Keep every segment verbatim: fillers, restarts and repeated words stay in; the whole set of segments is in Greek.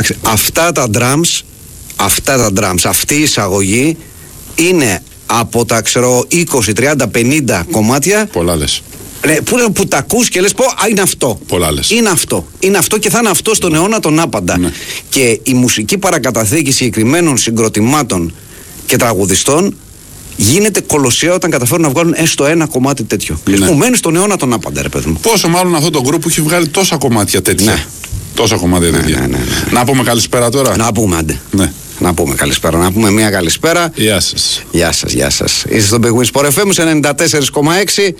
Αυτά τα drums, αυτά τα drums, αυτή η εισαγωγή είναι από τα ξέρω είκοσι, τριάντα, πενήντα κομμάτια. Πολλά λες. Ναι, που, που τα ακούς και λες πω, α, είναι αυτό. Πολλά λες. Είναι αυτό. Είναι αυτό και θα είναι αυτό στον αιώνα τον άπαντα. Ναι. Και η μουσική παρακαταθήκη συγκεκριμένων συγκροτημάτων και τραγουδιστών γίνεται κολοσσία όταν καταφέρουν να βγάλουν έστω ένα κομμάτι τέτοιο. Ναι. Και μου μένει στον αιώνα τον άπαντα, ρε παιδί μου. Πόσο μάλλον αυτό το γκρουπ που έχει βγάλει τόσα κομμάτια τέτοια. Ναι. Τόσα κομμάτια ναι, τέτοια. Ναι, ναι, ναι. Να πούμε καλησπέρα τώρα. Να πούμε, άντε. Ναι. Να πούμε καλησπέρα. Να πούμε μια καλησπέρα. Γεια σας. Γεια σας, γεια σας. Είστε στο Big Win Sport εφ εμ σε ενενήντα τέσσερα κόμμα έξι.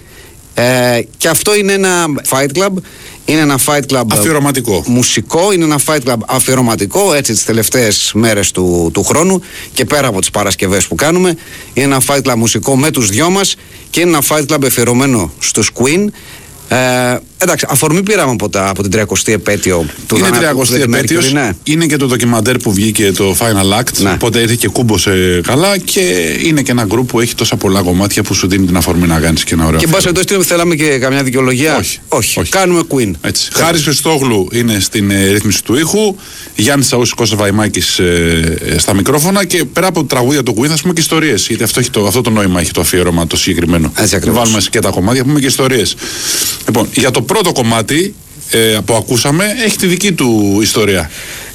Ε, και αυτό είναι ένα fight club. Είναι ένα fight club αφιερωματικό. Μουσικό, είναι ένα fight club αφιερωματικό, έτσι τις τελευταίες μέρες του, του χρόνου και πέρα από τις Παρασκευές που κάνουμε. Είναι ένα fight club μουσικό με τους δυο μας και είναι ένα fight club αφιερωμένο στους Queen. Ε, εντάξει, αφορμή πήραμε από, τα, από την τριακοστή επέτειο του είναι τριακοστή επέτειος, ναι. Είναι και το ντοκιμαντέρ που βγήκε το Final Act, ναι. Οπότε ήρθε και κούμποσε καλά και είναι και ένα γκρουπ που έχει τόσα πολλά κομμάτια που σου δίνει την αφορμή να κάνεις και ένα ωραίο. Και μπας εδώ τι θέλαμε και καμιά δικαιολογία. Όχι, όχι, όχι. Κάνουμε Queen. Χάρης Χριστόγλου είναι στην ε, ρύθμιση του ήχου, Γιάννης Σαούσης, Κώστας Βαϊμάκης ε, ε, στα μικρόφωνα και πέρα από τραγούδια του Queen θα πούμε και ιστορίες. Γιατί αυτό, έχει το, αυτό το νόημα έχει το αφιέρωμα το συγκεκριμένο. Βάλουμε και τα κομμάτια, πούμε και ιστορίες. Λοιπόν, για το πρώτο κομμάτι ε, που ακούσαμε έχει τη δική του ιστορία.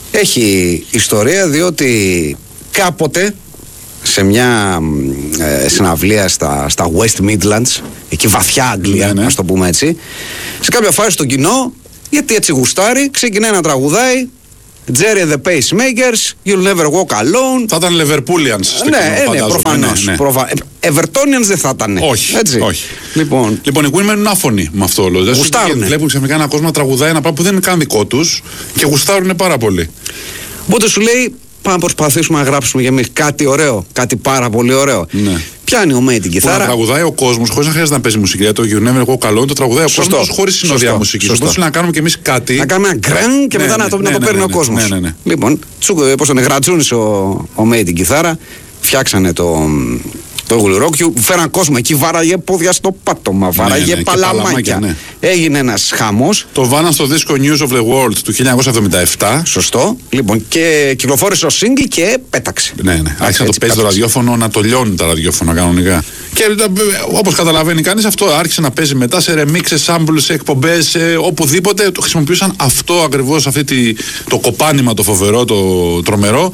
Έχει ιστορία διότι κάποτε σε μια ε, συναυλία στα, στα West Midlands, εκεί βαθιά Αγγλία, ναι, ναι. να το πούμε έτσι, σε κάποια φάση στο κοινό, γιατί έτσι γουστάρει, ξεκινάει να τραγουδάει Jerry and the Pacemakers, You'll Never Walk Alone. Θα ήταν Liverpoolians στο ναι, κοινό, ναι, προφανώς. Ναι, ναι. Προφα... Evertonians δεν θα ήταν. Όχι, έτσι. όχι. Λοιπόν, λοιπόν οι Queen μένουν άφωνοι με αυτό όλο. Γουστάρουνε. Βλέπουν ξαφνικά ένα κόσμο να τραγουδάει ένα πράγμα που δεν είναι καν δικό τους και γουστάρουν πάρα πολύ. Οπότε σου λέει, πάμε να προσπαθήσουμε να γράψουμε για εμείς κάτι ωραίο, κάτι πάρα πολύ ωραίο. Ναι. Πιάνει ο Μέι την κιθάρα. Που να τραγουδάει ο κόσμος χωρίς να χρειάζεται να παίζει μουσική. Το You Never Walk Alone το τραγουδάει ο κόσμος χωρίς συνοδεία μουσική. Οπότε να κάνουμε κι εμείς κάτι. Να κάνουμε ένα γκραν και ναι, μετά ναι, να το, ναι, να το ναι, παίρνει ναι, ο κόσμος. Ναι, ναι, ναι. Λοιπόν, τσούκο, πώς τον γρατζούνισε ο, ο Μέι την κιθάρα. Φτιάξανε το. Το γλουρόκιου, φέραν κόσμο εκεί, βάραγε πόδια στο πάτωμα, βάραγε ναι, ναι, παλαμάκια. Ναι. Έγινε ένας χαμός. Το βάλαν στο δίσκο News of the World του χίλια εννιακόσια εβδομήντα επτά. Σωστό. Λοιπόν, και κυκλοφόρησε ο single και πέταξε. Ναι, ναι. Άρχισε να το παίζει το ραδιόφωνο, να το λιώνει τα ραδιόφωνα κανονικά. Και όπως καταλαβαίνει κανείς, αυτό άρχισε να παίζει μετά σε remix, σε samples, σε εκπομπές, σε οπουδήποτε. Το χρησιμοποιούσαν αυτό ακριβώς, αυτή τη, το κοπάνημα το φοβερό, το τρομερό.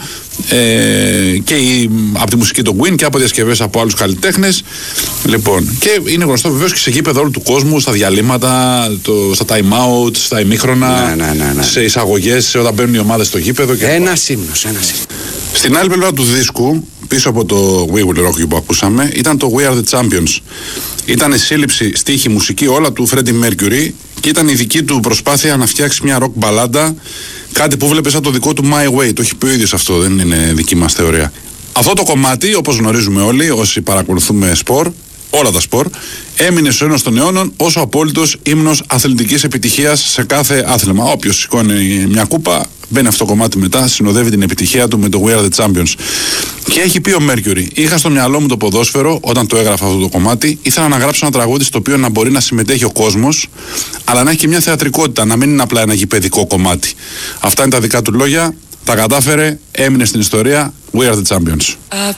Ε, και η, από τη μουσική των Queen και από διασκευές από άλλους καλλιτέχνες. Λοιπόν, και είναι γνωστό βεβαίως και σε γήπεδο όλου του κόσμου, στα διαλύματα, το, στα time out, στα ημίχρονα, ναι, ναι, ναι, ναι. σε εισαγωγές όταν μπαίνουν οι ομάδες στο γήπεδο. Και ένα ύμνος, ένα ύμνος. Στην άλλη πλευρά του δίσκου, πίσω από το We Will Rock You που ακούσαμε, ήταν το We Are The Champions. Ήταν η σύλληψη, στίχη, μουσική όλα του Freddie Mercury και ήταν η δική του προσπάθεια να φτιάξει μια rock μπαλάντα, κάτι που βλέπει σαν το δικό του My Way. Το έχει πει ο ίδιος αυτό, δεν είναι δική μας θεωρία. Αυτό το κομμάτι, όπως γνωρίζουμε όλοι όσοι παρακολουθούμε σπορ, όλα τα σπορ, έμεινε στους αιώνας των αιώνων ως ο απόλυτος ύμνος αθλητικής επιτυχίας σε κάθε άθλημα. Όποιος σηκώνει μια κούπα, μπαίνει αυτό το κομμάτι μετά, συνοδεύει την επιτυχία του με το We Are The Champions. Και έχει πει ο Mercury, είχα στο μυαλό μου το ποδόσφαιρο όταν το έγραφα αυτό το κομμάτι, ήθελα να γράψω ένα τραγούδι στο οποίο να μπορεί να συμμετέχει ο κόσμος, αλλά να έχει και μια θεατρικότητα, να μην είναι απλά ένα γηπαιδικό κομμάτι. Αυτά είναι τα δικά του λόγια, τα κατάφερε, έμεινε στην ιστορία. We Are The Champions.